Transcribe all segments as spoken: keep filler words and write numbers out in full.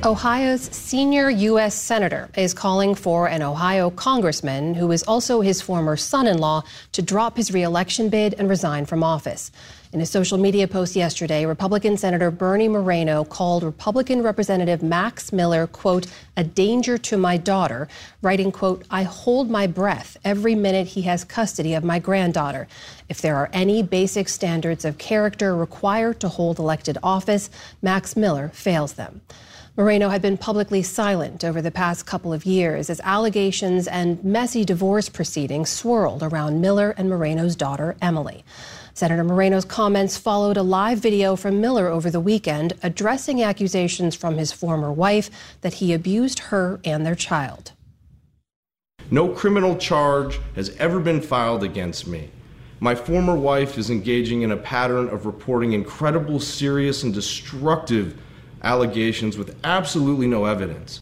Ohio's senior U S senator is calling for an Ohio congressman, who is also his former son-in-law, to drop his re-election bid and resign from office. In a social media post yesterday, Republican Senator Bernie Moreno called Republican Representative Max Miller, quote, a danger to my daughter, writing, quote, I hold my breath every minute he has custody of my granddaughter. If there are any basic standards of character required to hold elected office, Max Miller fails them. Moreno had been publicly silent over the past couple of years as allegations and messy divorce proceedings swirled around Miller and Moreno's daughter, Emily. Senator Moreno's comments followed a live video from Miller over the weekend addressing accusations from his former wife that he abused her and their child. No criminal charge has ever been filed against me. My former wife is engaging in a pattern of reporting incredible, serious, and destructive allegations with absolutely no evidence.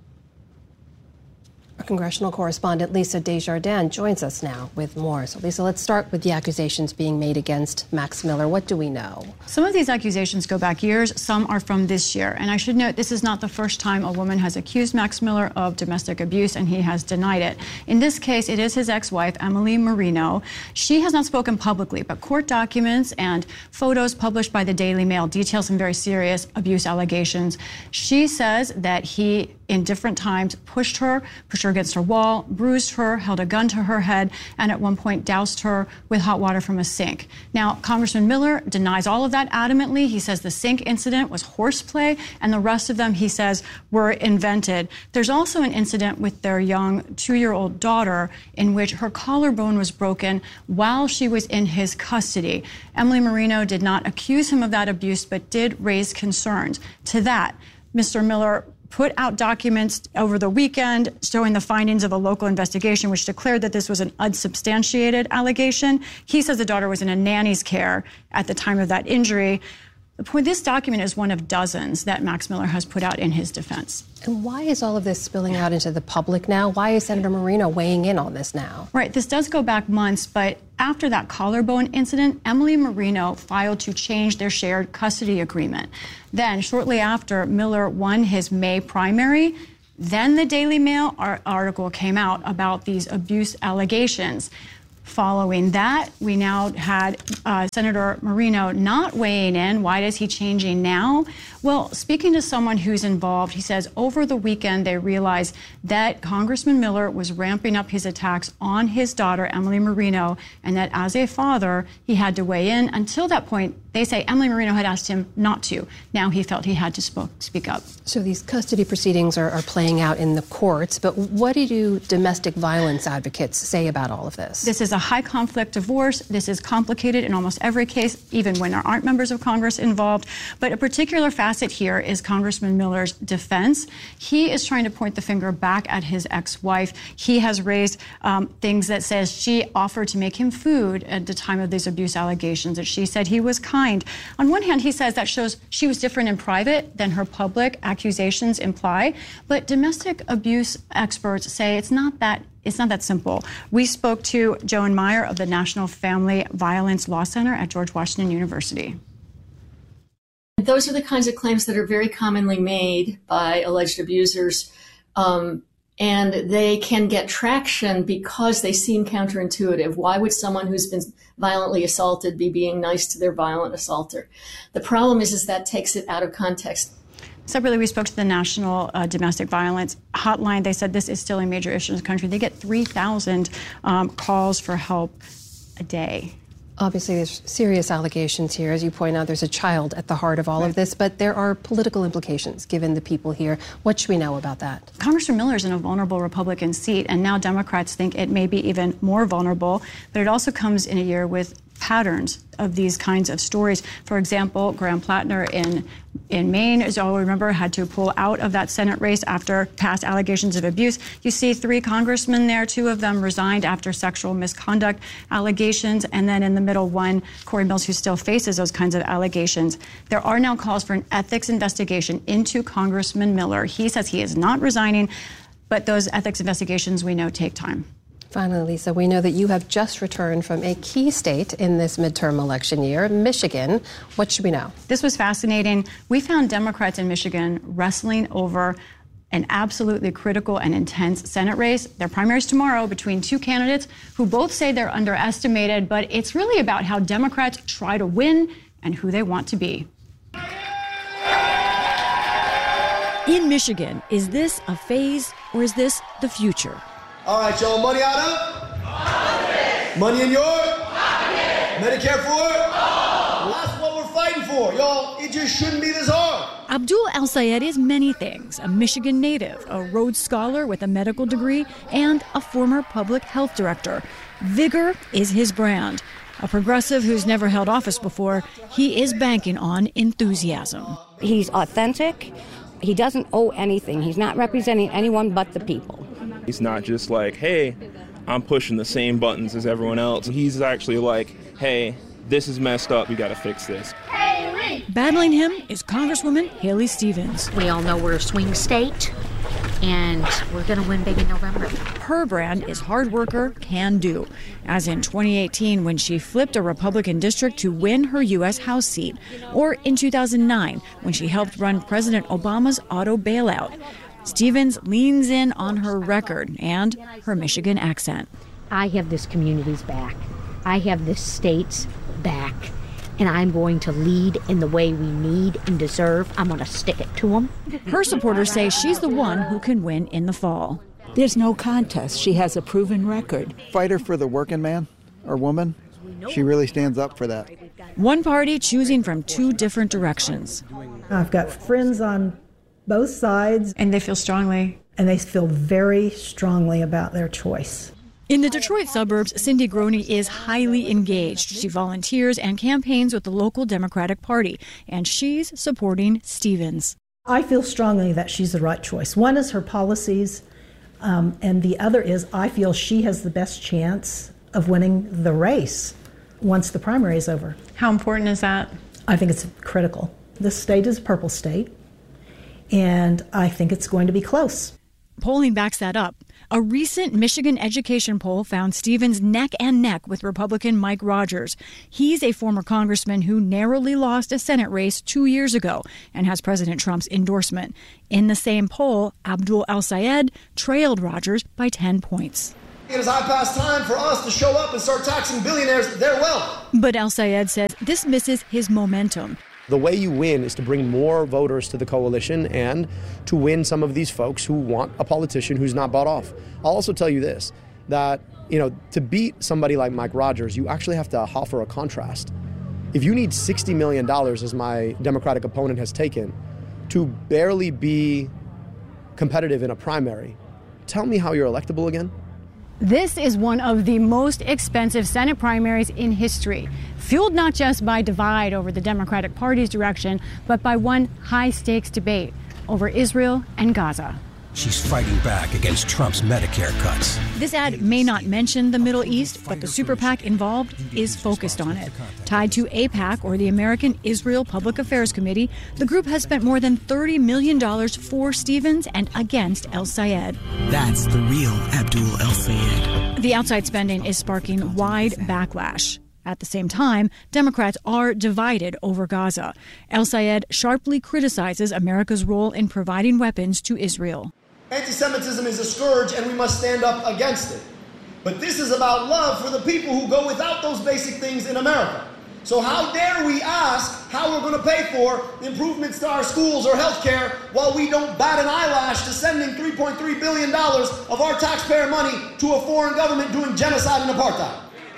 Our congressional correspondent Lisa Desjardins joins us now with more. So, Lisa, let's start with the accusations being made against Max Miller. What do we know? Some of these accusations go back years. Some are from this year. And I should note, this is not the first time a woman has accused Max Miller of domestic abuse, and he has denied it. In this case, it is his ex-wife, Emily Moreno. She has not spoken publicly, but court documents and photos published by the Daily Mail detail some very serious abuse allegations. She says that he, in different times, pushed her, pushed her against her wall, bruised her, held a gun to her head, and at one point doused her with hot water from a sink. Now, Congressman Miller denies all of that adamantly. He says the sink incident was horseplay, and the rest of them, he says, were invented. There's also an incident with their young two-year-old daughter in which her collarbone was broken while she was in his custody. Emily Moreno did not accuse him of that abuse, but did raise concerns. To that, Mister Miller put out documents over the weekend showing the findings of a local investigation which declared that this was an unsubstantiated allegation. He says the daughter was in a nanny's care at the time of that injury. The point, this document is one of dozens that Max Miller has put out in his defense. And why is all of this spilling out into the public now? Why is Senator Moreno weighing in on this now? Right. This does go back months, but after that collarbone incident, Emily Moreno filed to change their shared custody agreement. Then, shortly after, Miller won his May primary. Then the Daily Mail article came out about these abuse allegations. Following that, we now had uh, Senator Moreno not weighing in. Why is he changing now? Well, speaking to someone who's involved, he says over the weekend they realized that Congressman Miller was ramping up his attacks on his daughter, Emily Moreno, and that as a father, he had to weigh in. Until that point, they say Emily Moreno had asked him not to. Now he felt he had to spoke, speak up. So these custody proceedings are, are playing out in the courts, but what do domestic violence advocates say about all of this? This is a high conflict divorce. This is complicated in almost every case, even when there aren't members of Congress involved. But a particular facet here is Congressman Miller's defense. He is trying to point the finger back at his ex-wife. He has raised um, things that says she offered to make him food at the time of these abuse allegations, that she said he was kind. On one hand, he says that shows she was different in private than her public accusations imply. But domestic abuse experts say it's not that It's not that simple. We spoke to Joan Meyer of the National Family Violence Law Center at George Washington University. Those are the kinds of claims that are very commonly made by alleged abusers, um, and they can get traction because they seem counterintuitive. Why would someone who's been violently assaulted be being nice to their violent assaulter? The problem is, is that takes it out of context. Separately, we spoke to the National uh, Domestic Violence Hotline. They said this is still a major issue in the country. They get three thousand um, calls for help a day. Obviously, there's serious allegations here. As you point out, there's a child at the heart of all right. of this, but there are political implications given the people here. What should we know about that? Congressman Miller is in a vulnerable Republican seat, and now Democrats think it may be even more vulnerable. But it also comes in a year with patterns of these kinds of stories. For example, Graham Plattner in in Maine, as you all remember, had to pull out of that Senate race after past allegations of abuse. You see three congressmen there. Two of them resigned after sexual misconduct allegations. And then in the middle, one, Corey Mills, who still faces those kinds of allegations. There are now calls for an ethics investigation into Congressman Miller. He says he is not resigning, but those ethics investigations, we know, take time. Finally, Lisa, we know that you have just returned from a key state in this midterm election year, Michigan. What should we know? This was fascinating. We found Democrats in Michigan wrestling over an absolutely critical and intense Senate race. Their primaries tomorrow between two candidates who both say they're underestimated, but it's really about how Democrats try to win and who they want to be. In Michigan, is this a phase or is this the future? All right, y'all, money out of? Politics. Money in your? Pocket. Medicare for? Oh. Well, that's what we're fighting for, y'all. It just shouldn't be this hard. Abdul El-Sayed is many things. A Michigan native, a Rhodes Scholar with a medical degree, and a former public health director. Vigor is his brand. A progressive who's never held office before, he is banking on enthusiasm. He's authentic. He doesn't owe anything. He's not representing anyone but the people. He's not just like, hey, I'm pushing the same buttons as everyone else. He's actually like, hey, this is messed up. We got to fix this. Battling him is Congresswoman Haley Stevens. We all know we're a swing state, and we're going to win big in November. Her brand is hard worker, can do, as in twenty eighteen when she flipped a Republican district to win her U S House seat, or in two thousand nine when she helped run President Obama's auto bailout. Stevens leans in on her record and her Michigan accent. I have this community's back. I have this state's back. And I'm going to lead in the way we need and deserve. I'm going to stick it to them. Her supporters say she's the one who can win in the fall. There's no contest. She has a proven record. Fighter for the working man or woman. She really stands up for that. One party choosing from two different directions. I've got friends on both sides. And they feel strongly. And they feel very strongly about their choice. In the Detroit suburbs, Cindy Groney is highly engaged. She volunteers and campaigns with the local Democratic Party, and she's supporting Stevens. I feel strongly that she's the right choice. One is her policies, um, and the other is I feel she has the best chance of winning the race once the primary is over. How important is that? I think it's critical. This state is a purple state, and I think it's going to be close. Polling backs that up. A recent Michigan education poll found Stevens neck and neck with Republican Mike Rogers. He's a former congressman who narrowly lost a Senate race two years ago and has President Trump's endorsement. In the same poll, Abdul El-Sayed trailed Rogers by ten points. It is high past time for us to show up and start taxing billionaires their wealth. But El-Sayed says this misses his momentum. The way you win is to bring more voters to the coalition and to win some of these folks who want a politician who's not bought off. I'll also tell you this, that, you know, to beat somebody like Mike Rogers, you actually have to offer a contrast. If you need sixty million dollars, as my Democratic opponent has taken, to barely be competitive in a primary, tell me how you're electable again. This is one of the most expensive Senate primaries in history, fueled not just by divide over the Democratic Party's direction, but by one high-stakes debate over Israel and Gaza. She's fighting back against Trump's Medicare cuts. This ad may not mention the Middle East, but the super PAC involved is focused on it. Tied to AIPAC, or the American Israel Public Affairs Committee, the group has spent more than thirty million dollars for Stevens and against El-Sayed. That's the real Abdul El-Sayed. The outside spending is sparking wide backlash. At the same time, Democrats are divided over Gaza. El-Sayed sharply criticizes America's role in providing weapons to Israel. Anti-Semitism is a scourge, and we must stand up against it. But this is about love for the people who go without those basic things in America. So how dare we ask how we're going to pay for improvements to our schools or health care while we don't bat an eyelash to sending three point three billion dollars of our taxpayer money to a foreign government doing genocide and apartheid?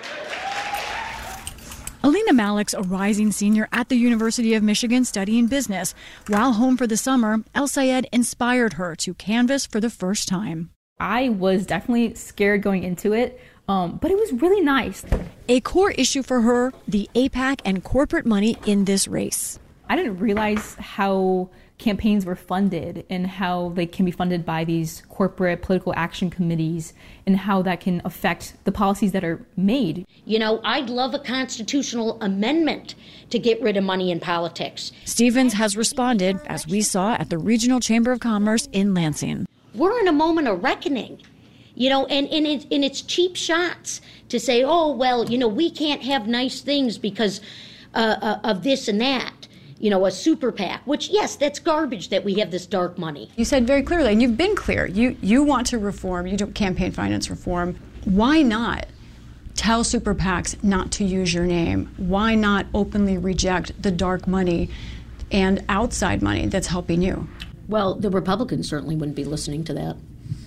Alina Malik's a rising senior at the University of Michigan studying business. While home for the summer, El-Sayed inspired her to canvass for the first time. I was definitely scared going into it, um, but it was really nice. A core issue for her, the AIPAC and corporate money in this race. I didn't realize how campaigns were funded and how they can be funded by these corporate political action committees and how that can affect the policies that are made. You know, I'd love a constitutional amendment to get rid of money in politics. Stevens has responded, as we saw at the Regional Chamber of Commerce in Lansing. We're in a moment of reckoning. You know, and, and, it, and it's cheap shots to say, oh, well, you know, we can't have nice things because uh, uh, of this and that. You know, a super PAC, which, yes, that's garbage that we have this dark money. You said very clearly, and you've been clear, you, you want to reform, you do campaign finance reform. Why not tell super PACs not to use your name? Why not openly reject the dark money and outside money that's helping you? Well, the Republicans certainly wouldn't be listening to that.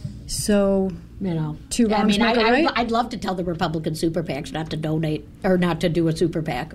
So, you know, two wrongs I mean, make I, a right? I'd, I'd love to tell the Republican super PACs not to donate or not to do a super PAC.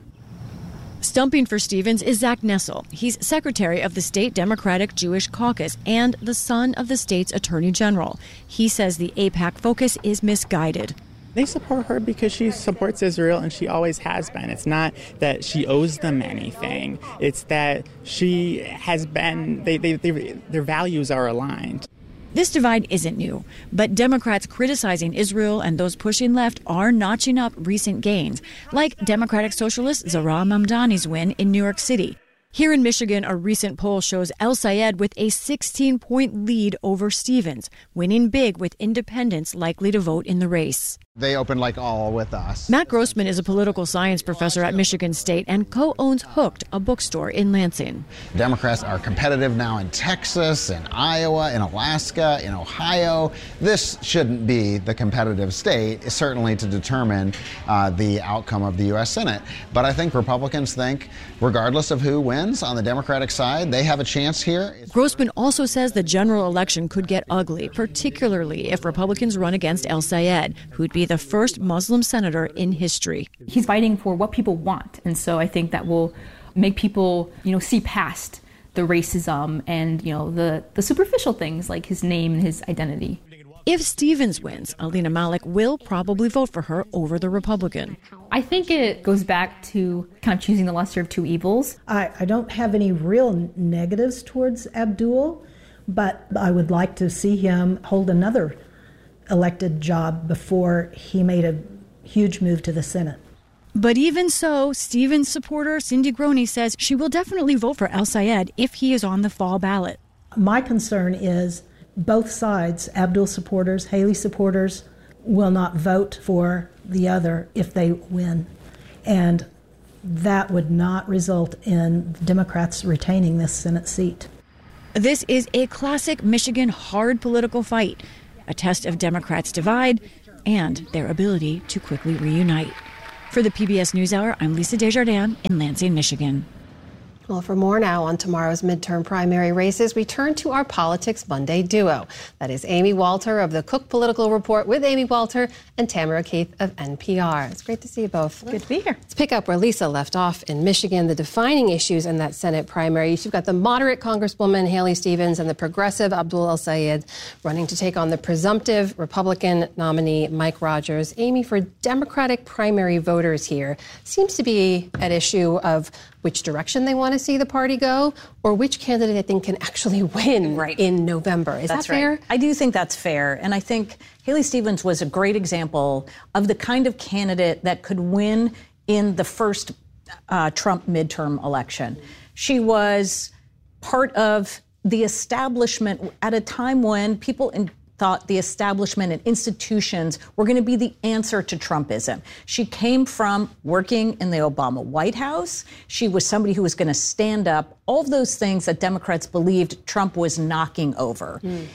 Stumping for Stevens is Zach Nessel. He's secretary of the state Democratic Jewish Caucus and the son of the state's attorney general. He says the AIPAC focus is misguided. They support her because she supports Israel, and she always has been. It's not that she owes them anything. It's that she has been, they, they, they, their values are aligned. This divide isn't new, but Democrats criticizing Israel and those pushing left are notching up recent gains, like Democratic Socialist Zahra Mamdani's win in New York City. Here in Michigan, a recent poll shows El-Sayed with a sixteen-point lead over Stevens, winning big with independents likely to vote in the race. They opened like all with us. Matt Grossman is a political science professor at Michigan State and co-owns Hooked, a bookstore in Lansing. Democrats are competitive now in Texas, in Iowa, in Alaska, in Ohio. This shouldn't be the competitive state, certainly to determine uh, the outcome of the U S Senate. But I think Republicans think, regardless of who wins on the Democratic side, they have a chance here. Grossman also says the general election could get ugly, particularly if Republicans run against El-Sayed, who'd be the first Muslim senator in history. He's fighting for what people want, and so I think that will make people, you know, see past the racism and, you know, the, the superficial things like his name and his identity. If Stevens wins, Alina Malik will probably vote for her over the Republican. I think it goes back to kind of choosing the lesser of two evils. I, I don't have any real negatives towards Abdul, but I would like to see him hold another elected job before he made a huge move to the Senate. But even so, Stevens supporter Cindy Groney says she will definitely vote for El-Sayed if he is on the fall ballot. My concern is both sides, Abdul supporters, Haley supporters, will not vote for the other if they win. And that would not result in Democrats retaining this Senate seat. This is a classic Michigan hard political fight, a test of Democrats' divide and their ability to quickly reunite. For the P B S NewsHour, I'm Lisa Desjardins in Lansing, Michigan. Well, for more now on tomorrow's midterm primary races, we turn to our Politics Monday duo. That is Amy Walter of the Cook Political Report with Amy Walter and Tamara Keith of N P R. It's great to see you both. Good to be here. Let's pick up where Lisa left off in Michigan, the defining issues in that Senate primary. You've got the moderate Congresswoman Haley Stevens and the progressive Abdul El-Sayed running to take on the presumptive Republican nominee Mike Rogers. Amy, for Democratic primary voters here, seems to be at issue of which direction they want to see the party go, or which candidate I think can actually win right. in November. Is that's that fair? Right. I do think that's fair. And I think Haley Stevens was a great example of the kind of candidate that could win in the first uh, Trump midterm election. She was part of the establishment at a time when people in thought the establishment and institutions were going to be the answer to Trumpism. She came from working in the Obama White House. She was somebody who was going to stand up all of those things that Democrats believed Trump was knocking over. Mm.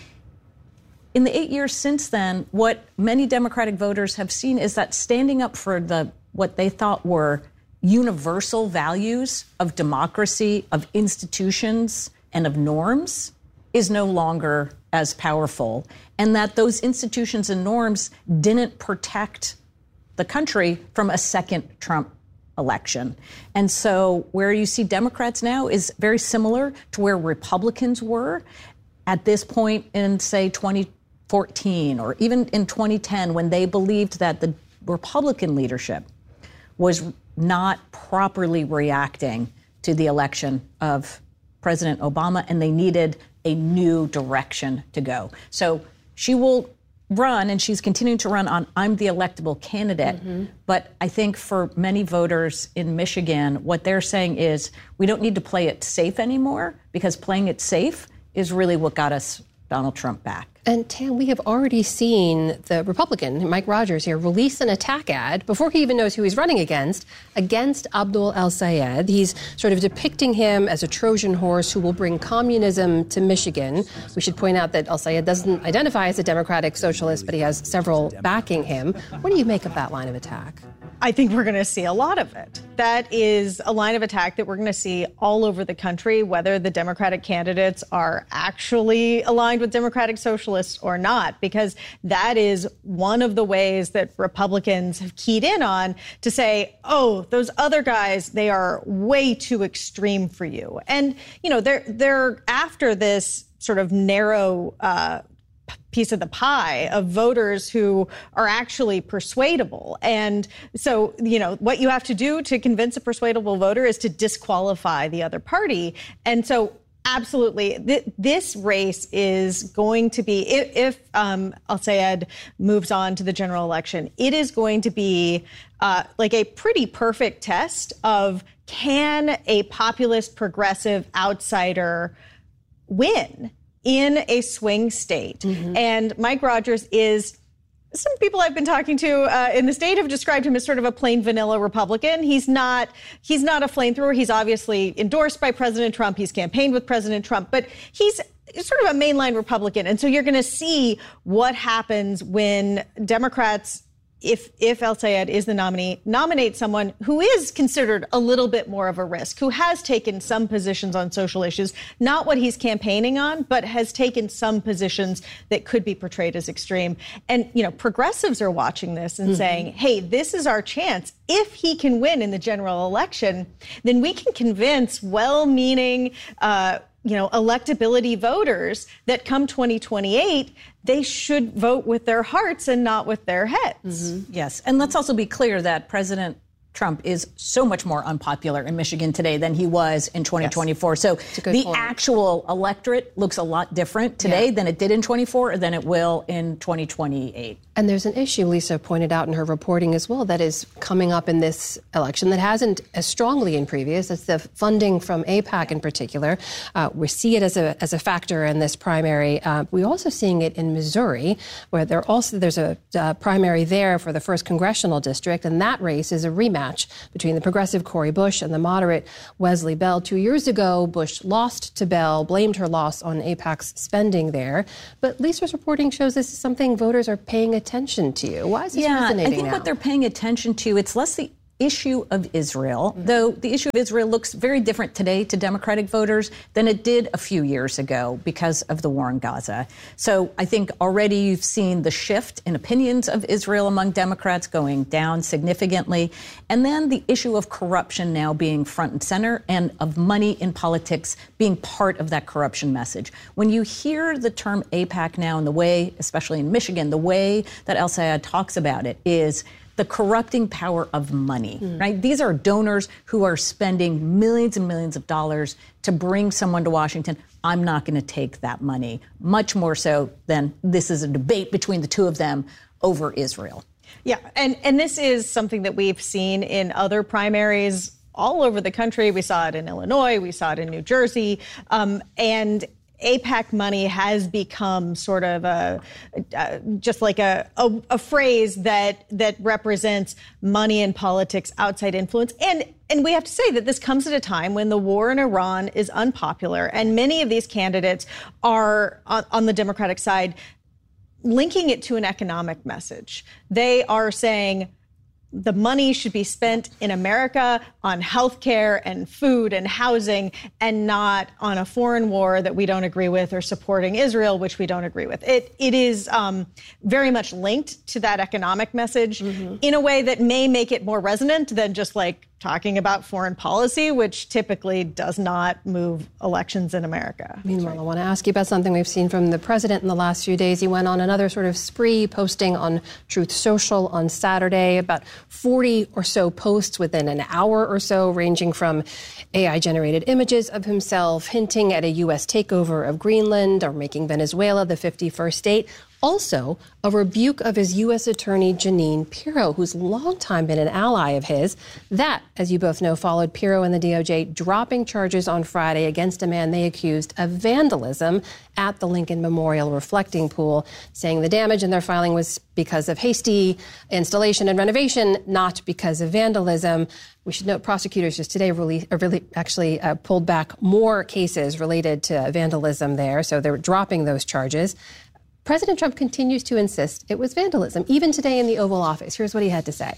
In the eight years since then, what many Democratic voters have seen is that standing up for the what they thought were universal values of democracy, of institutions, and of norms is no longer as powerful, and that those institutions and norms didn't protect the country from a second Trump election. And so where you see Democrats now is very similar to where Republicans were at this point in, say, twenty fourteen or even in twenty ten, when they believed that the Republican leadership was not properly reacting to the election of President Obama, and they needed a new direction to go. So she will run, and she's continuing to run on, I'm the electable candidate. Mm-hmm. But I think for many voters in Michigan, what they're saying is we don't need to play it safe anymore, because playing it safe is really what got us Donald Trump back. And Tam, we have already seen the Republican, Mike Rogers here, release an attack ad before he even knows who he's running against, against Abdul El-Sayed. He's sort of depicting him as a Trojan horse who will bring communism to Michigan. We should point out that El-Sayed doesn't identify as a democratic socialist, but he has several backing him. What do you make of that line of attack? I think we're going to see a lot of it. That is a line of attack that we're going to see all over the country, whether the Democratic candidates are actually aligned with Democratic socialists or not, because that is one of the ways that Republicans have keyed in on to say, oh, those other guys, they are way too extreme for you. And, you know, they're they're after this sort of narrow uh piece of the pie of voters who are actually persuadable. And so, you know, what you have to do to convince a persuadable voter is to disqualify the other party. And so absolutely, th- this race is going to be, if, if um, El-Sayed moves on to the general election, it is going to be uh, like a pretty perfect test of, can a populist, progressive outsider win in a swing state? Mm-hmm. And Mike Rogers is, some people I've been talking to uh, in the state have described him as sort of a plain vanilla Republican. He's not, he's not a flamethrower. He's obviously endorsed by President Trump. He's campaigned with President Trump, but he's sort of a mainline Republican. And so you're going to see what happens when Democrats, if if El-Sayed is the nominee, nominate someone who is considered a little bit more of a risk, who has taken some positions on social issues, not what he's campaigning on, but has taken some positions that could be portrayed as extreme. And, you know, progressives are watching this and mm-hmm. saying, hey, this is our chance. If he can win in the general election, then we can convince well-meaning, uh, you know, electability voters that come twenty twenty-eight, they should vote with their hearts and not with their heads. Mm-hmm. Yes. And let's also be clear that President Trump is so much more unpopular in Michigan today than he was in twenty twenty-four. Yes. So the point. Actual electorate looks a lot different today yeah. than it did in twenty-four or than it will in twenty twenty-eight. And there's an issue Lisa pointed out in her reporting as well that is coming up in this election that hasn't as strongly in previous. It's the funding from AIPAC in particular. Uh, we see it as a as a factor in this primary. Uh, we're also seeing it in Missouri, where there also there's a uh, primary there for the first congressional district, and that race is a rematch between the progressive Cori Bush and the moderate Wesley Bell. Two years ago, Bush lost to Bell, blamed her loss on AIPAC's spending there. But Lisa's reporting shows this is something voters are paying attention to. Why is this yeah, resonating I think now? What they're paying attention to, it's less the issue of Israel, mm-hmm. though the issue of Israel looks very different today to Democratic voters than it did a few years ago because of the war in Gaza. So I think already you've seen the shift in opinions of Israel among Democrats going down significantly. And then the issue of corruption now being front and center, and of money in politics being part of that corruption message. When you hear the term AIPAC now, and the way, especially in Michigan, the way that El-Sayed talks about it is the corrupting power of money, mm. right? These are donors who are spending millions and millions of dollars to bring someone to Washington. I'm not going to take that money, much more so than this is a debate between the two of them over Israel. Yeah, and, and this is something that we've seen in other primaries all over the country. We saw it in Illinois, we saw it in New Jersey, um, and AIPAC money has become sort of a, uh, just like a, a, a phrase that that represents money in politics, outside influence. And and we have to say that this comes at a time when the war in Iran is unpopular. And many of these candidates are on, on the Democratic side linking it to an economic message. They are saying the money should be spent in America on health care and food and housing, and not on a foreign war that we don't agree with, or supporting Israel, which we don't agree with. It It is um, very much linked to that economic message mm-hmm. in a way that may make it more resonant than just like talking about foreign policy, which typically does not move elections in America. Meanwhile, right. I want to ask you about something we've seen from the president in the last few days. He went on another sort of spree, posting on Truth Social on Saturday about forty or so posts within an hour or so, ranging from A I-generated images of himself, hinting at a U S takeover of Greenland, or making Venezuela the fifty-first state, Also, a rebuke of his U S attorney, Jeanine Pirro, who's long time been an ally of his. That, as you both know, followed Pirro and the D O J dropping charges on Friday against a man they accused of vandalism at the Lincoln Memorial reflecting pool, saying the damage in their filing was because of hasty installation and renovation, not because of vandalism. We should note prosecutors just today really, really actually uh, pulled back more cases related to vandalism there, so they're dropping those charges. President Trump continues to insist it was vandalism, even today in the Oval Office. Here's what he had to say.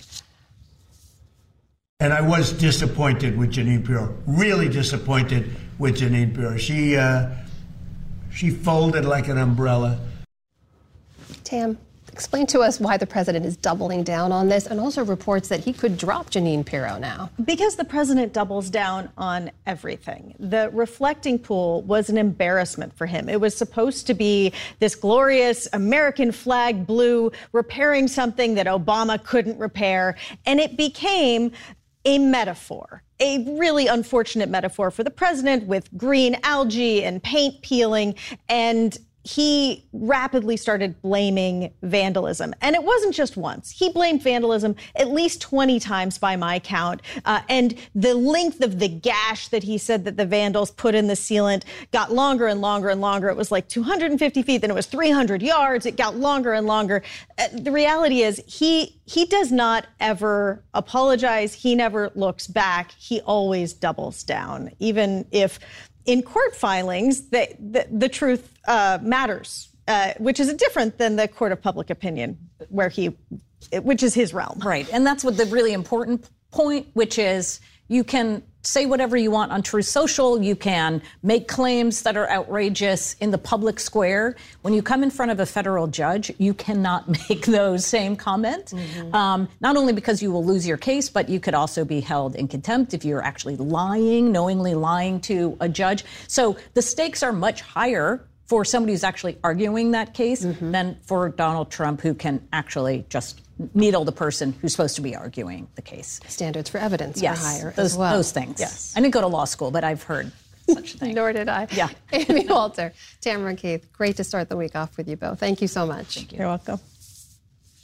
And I was disappointed with Jeanine Pirro, really disappointed with Jeanine Pirro. She, uh, she folded like an umbrella. Tam, explain to us why the president is doubling down on this, and also reports that he could drop Jeanine Pirro now. Because the president doubles down on everything. The reflecting pool was an embarrassment for him. It was supposed to be this glorious American flag blue repairing something that Obama couldn't repair, and it became a metaphor. A really unfortunate metaphor for the president, with green algae and paint peeling, and he rapidly started blaming vandalism. And it wasn't just once. He blamed vandalism at least twenty times by my count. Uh, and the length of the gash that he said that the vandals put in the sealant got longer and longer and longer. It was like two hundred fifty feet, then it was three hundred yards. It got longer and longer. Uh, the reality is he he does not ever apologize. He never looks back. He always doubles down, even if in court filings, the, the, the truth uh, matters, uh, which is different than the court of public opinion, where he, which is his realm. Right, and that's what the really important point, which is you can say whatever you want on Truth Social, you can make claims that are outrageous in the public square. When you come in front of a federal judge, you cannot make those same comments, mm-hmm. um, not only because you will lose your case, but you could also be held in contempt if you're actually lying, knowingly lying to a judge. So the stakes are much higher for somebody who's actually arguing that case mm-hmm. than for Donald Trump, who can actually just needle the person who's supposed to be arguing the case. Standards for evidence yes, are higher those, as well. Those things. Yes. I didn't go to law school, but I've heard such things. Nor did I. Yeah. Amy Walter, Tamara Keith, great to start the week off with you both. Thank you so much. Thank you. You're welcome.